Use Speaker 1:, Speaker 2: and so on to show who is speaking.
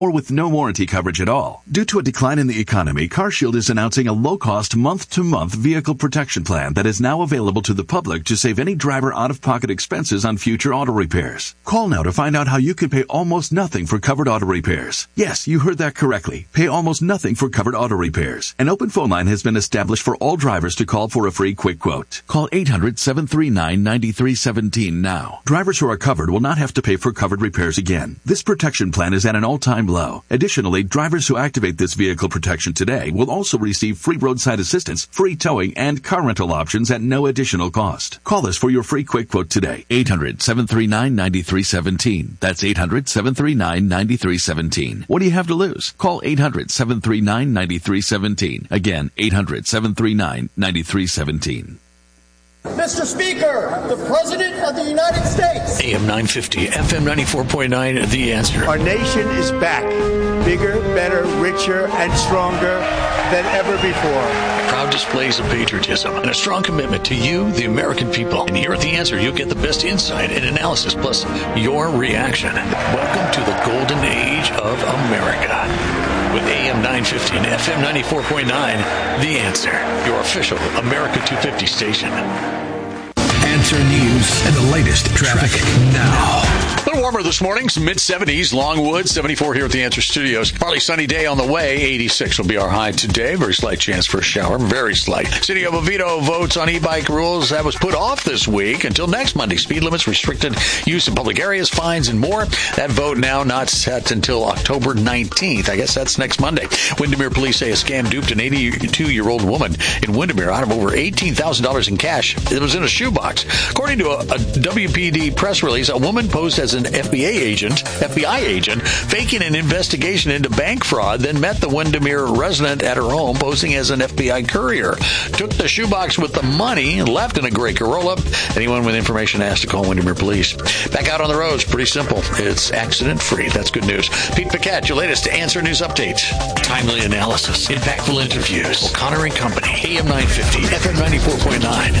Speaker 1: or with no warranty coverage at all. Due to a decline in the economy, CarShield is announcing a low-cost month-to-month vehicle protection plan that is now available to the public to save any driver out-of-pocket expenses on future auto repairs. Call now to find out how you can pay almost nothing for covered auto repairs. Yes, you heard that correctly. Pay almost nothing for covered auto repairs. An open phone line has been established for all drivers to call for a free quick quote. Call 800-739-9317 now. Drivers who are covered will not have to pay for covered repairs again. This protection plan is at an all-time low. Additionally, drivers who activate this vehicle protection today will also receive free roadside assistance, free towing, and car rental options at no additional cost. Call us for your free quick quote today. 800-739-9317. That's 800-739-9317. What do you have to lose? Call 800-739-9317. Again, 800-739-9317.
Speaker 2: Mr. Speaker, the President of the United States.
Speaker 3: AM 950, FM 94.9, The Answer.
Speaker 4: Our nation is back. Bigger, better, richer, and stronger than ever before.
Speaker 3: Proud displays of patriotism and a strong commitment to you, the American people. And here at The Answer, you'll get the best insight and analysis, plus your reaction. Welcome to the golden age of America. With AM 950 and FM 94.9, The Answer, your official America 250 station.
Speaker 5: Answer News and the latest traffic now.
Speaker 3: A little warmer this morning, some mid-70s, Longwood, 74 here at the Answer Studios. Partly sunny day on the way, 86 will be our high today. Very slight chance for a shower, very slight. City of Oviedo votes on e-bike rules that was put off this week until next Monday. Speed limits, restricted use in public areas, fines, and more. That vote now not set until October 19th. I guess that's next Monday. Windermere police say a scam duped an 82-year-old woman in Windermere out of over $18,000 in cash. It was in a shoebox. According to a WPD press release, a woman posed as an FBI agent, faking an investigation into bank fraud, then met the Windermere resident at her home, posing as an FBI courier. Took the shoebox with the money and left in a gray Corolla. Anyone with information asked to call Windermere Police. Back out on the roads, pretty simple. It's accident-free. That's good news. Pete Paquette, your latest Answer News update. Timely analysis, impactful interviews. O'Connor & Company, AM 950, FM 94.9.